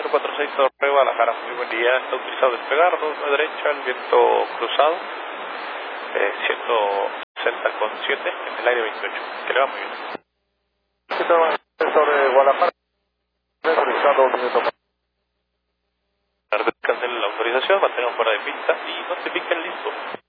446 Torre Guadalajara, muy buen día, está autorizado despegar, 2 derecha, el viento cruzado, 160,7 en el aire 28, que le va muy bien. Sobre Guadalajara, autorizado, minuto. Cancelen la autorización, mantengan fuera de pista y notifiquen listo.